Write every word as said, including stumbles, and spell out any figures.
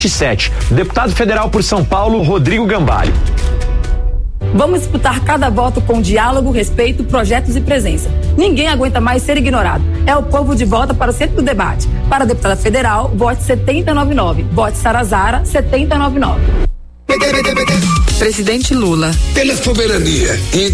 sete. Deputado federal por São Paulo, Rodrigo Gambale. Vamos disputar cada voto com diálogo, respeito, projetos e presença. Ninguém aguenta mais ser ignorado. É o povo de volta para o centro do debate. Para a deputada federal, vote setenta e noventa e nove. Vote Sarazara, setenta e noventa e nove. Presidente Lula. Pela soberania.